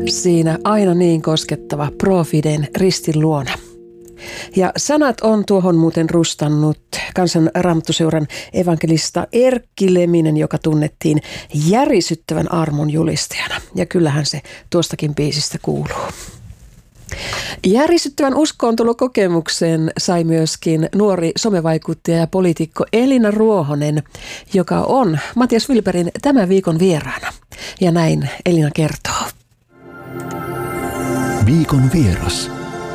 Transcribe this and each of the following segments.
Siinä aina niin koskettava Profiden ristin luona. Ja sanat on tuohon muuten rustannut Kansan Raamattuseuran evankelista Erkki Leminen, joka tunnettiin järisyttävän armon julistajana. Ja kyllähän se tuostakin biisistä kuuluu. Järisyttävän uskontulokokemuksen sai myöskin nuori somevaikuttaja ja poliitikko Elina Ruohonen, joka on Matias Wilbergin tämän viikon vieraana. Ja näin Elina kertoo. Viikon vieras.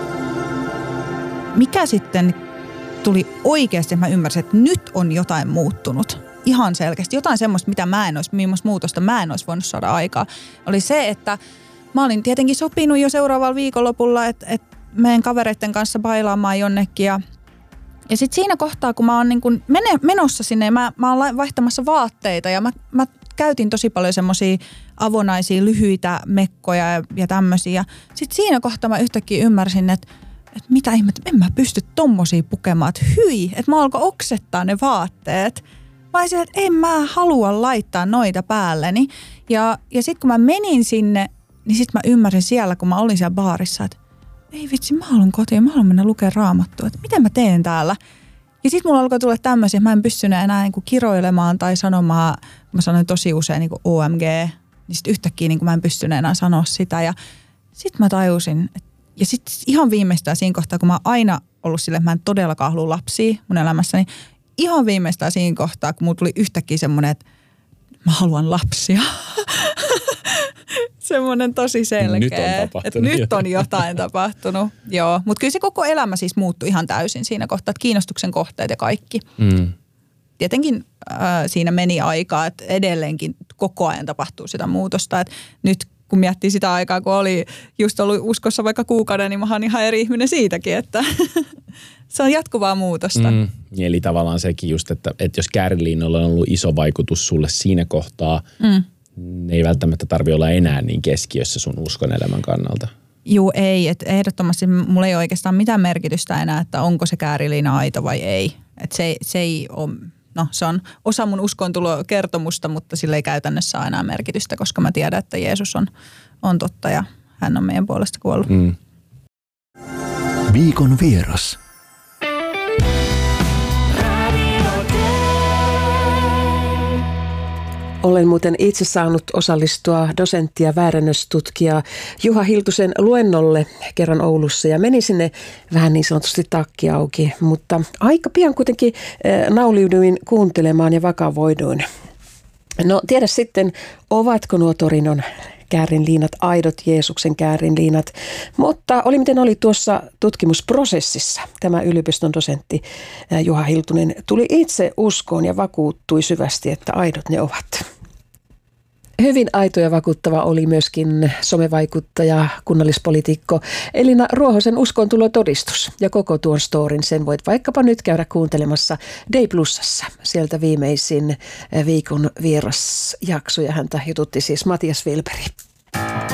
Mikä sitten tuli oikeasti, että mä ymmärsin, että nyt on jotain muuttunut. Ihan selkeästi. Jotain semmoista, mitä millaista muutosta mä en olisi voinut saada aikaa. Oli se, että mä olin tietenkin sopinut jo seuraavalla viikonlopulla, että menen kavereiden kanssa bailaamaan jonnekin. Ja sitten siinä kohtaa, kun mä oon niin kuin menossa sinne ja mä oon vaihtamassa vaatteita ja mä käytin tosi paljon semmosia avonaisia lyhyitä mekkoja ja tämmöisiä. Sitten siinä kohtaa mä yhtäkkiä ymmärsin, että mitä ihmettä, en mä pysty tommosia pukemaan, että hyi, että mä alkoi oksettaa ne vaatteet. Mä olisin, että en mä halua laittaa noita päälleni. Ja sitten kun mä menin sinne, niin sitten mä ymmärsin siellä, kun mä olin siellä baarissa, että ei vitsi, mä haluan kotiin, mä haluan mennä lukemaan Raamattua, että mitä mä teen täällä. Ja sitten mulla alkoi tulla tämmöisiä, että mä en pystynyt enää niin kuin kiroilemaan tai sanomaan, mä sanoin tosi usein niin kuin OMG, niin sitten yhtäkkiä niin kuin mä en pystynyt enää sanoa sitä. Ja sitten mä tajusin, ja sitten ihan viimeistään siinä kohtaa, kun mä oon aina ollut silleen, että mä en todellakaan halua lapsia mun elämässäni, ihan viimeistään siinä kohtaa, kun mulla tuli yhtäkkiä semmoinen, että mä haluan lapsia. Semmoinen tosi selkeä. Nyt on jotain tapahtunut. Joo, mutta kyllä se koko elämä siis muuttui ihan täysin siinä kohtaa, että kiinnostuksen kohteet ja kaikki. Tietenkin siinä meni aikaa, että edelleenkin koko ajan tapahtuu sitä muutosta. Että nyt kun miettii sitä aikaa, kun oli just ollut uskossa vaikka kuukauden, niin mä oon ihan eri ihminen siitäkin, että se on jatkuvaa muutosta. Eli tavallaan sekin just, että jos Käärinliinalla on ollut iso vaikutus sulle siinä kohtaa, ne ei välttämättä tarvitse olla enää niin keskiössä sun uskon elämän kannalta. Juu, ei. Että ehdottomasti mulla ei ole oikeastaan mitään merkitystä enää, että onko se Käärinliina aito vai ei. Että se ei ole, no se on osa mun uskontulokertomusta, mutta sillä ei käytännössä ole enää merkitystä, koska mä tiedän, että Jeesus on totta ja hän on meidän puolesta kuollut. Viikon vieras. Olen muuten itse saanut osallistua dosentti- ja väärännöstutkija Juha Hiltusen luennolle kerran Oulussa ja menin sinne vähän niin sanotusti takki auki, mutta aika pian kuitenkin nauliuduin kuuntelemaan ja vakavoiduin. No tiedä sitten, ovatko nuo Torinon käärinliinat aidot Jeesuksen käärinliinat, mutta oli miten oli tuossa tutkimusprosessissa. Tämä yliopiston dosentti Juha Hiltunen tuli itse uskoon ja vakuuttui syvästi, että aidot ne ovat. Hyvin aito ja vakuuttava oli myöskin somevaikuttaja, kunnallispoliitikko Elina Ruohosen uskontulotodistus. Ja koko tuon storin sen voit vaikkapa nyt käydä kuuntelemassa Day Plusassa. Sieltä viimeisin viikon vierasjakso ja häntä jututti siis Matias Wilberg.